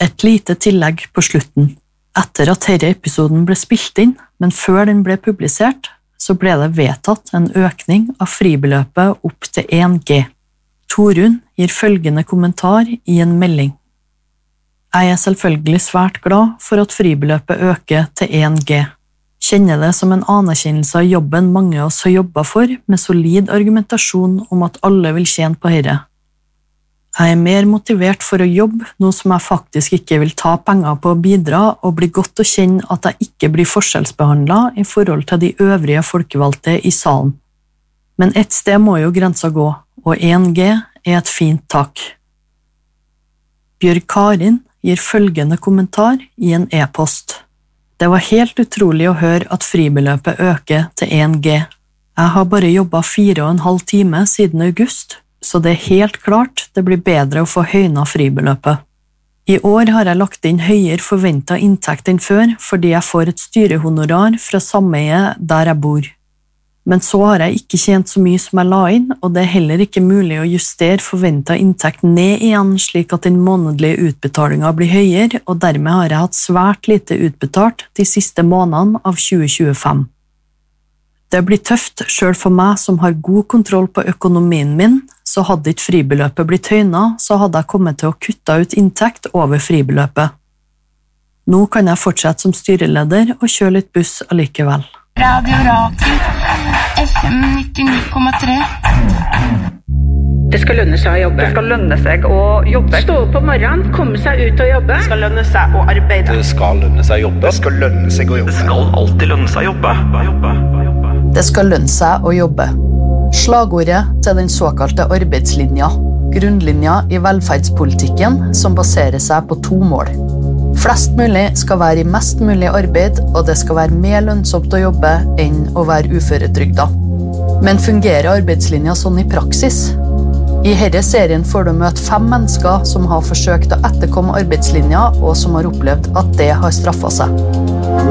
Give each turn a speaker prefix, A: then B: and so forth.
A: Et lite tillegg på slutten. Etter at denne episoden ble spilt inn, men før den ble publisert, så ble det vedtatt en økning av fribeløpet opp til 1G. Torunn gir følgende kommentar i en melding. Jeg selvfølgelig svært glad for at fribeløpet øker til 1G. Kjenner det som en anerkjennelse av jobben mange av oss har jobbet for, med solid argumentasjon om at alle vil tjene på dette. Jeg mer motivert for å jobbe, noe som jeg faktisk ikke vil ta penger på å bidra, og blir godt å kjenne at jeg ikke blir forskjellsbehandlet i forhold til de øvrige folkevalgte i salen. Men et sted må jo grensa gå, og 1G er et fint tak. Bjørg Karin gir følgende kommentar i en e-post. Det var helt utrolig å høre at fribeløpet øker til 1G. Jeg har bare jobbet 4,5 timer siden august, så det er helt klart det blir bedre å få høynet fribeløpet. I år har jeg lagt inn høyere forventet inntekt enn før, fordi jeg får et styrehonorar fra sameiet der jeg bor. Men så har jeg ikke tjent så mye som jeg la inn, og det er heller ikke mulig å justere forventet inntekt ned igjen, slik at den månedlige utbetalingen blir høyere, og dermed har jeg hatt svært lite utbetalt de siste månedene av 2025. Det blir tøft selv for meg som har god kontroll på økonomien min, så hadde ikke fribeløpet blitt høynet, så hadde jeg kommet til å kutte ut inntekt over fribeløpet. Nå kan jeg fortsette som styreleder og kjøre litt buss allikevel.
B: Radio Rakel, FM 99,3.
C: Det skal lønne seg å jobbe.
D: Det skal lønne seg å jobbe.
C: Stå opp om morgenen, komme seg ut og jobbe.
D: Det skal lønne seg å arbeide.
E: Det skal lønne seg å jobbe.
F: Det skal lønne seg å jobbe.
G: Det skal alltid lønne seg å jobbe.
A: Det skal lønne seg å jobbe. Slagordet til den såkalte arbeidslinja, grunnlinja i velferdspolitikken som baserer seg på 2 mål. Flest mulig skal være i mest mulig arbeid, og det skal være mer lønnsomt å jobbe enn å være uføretrygdet. Men fungerer arbeidslinja sånn i praksis? I denne serien får du møte 5 mennesker som har forsøkt å etterkomme arbeidslinja, og som har opplevd at det har straffet seg.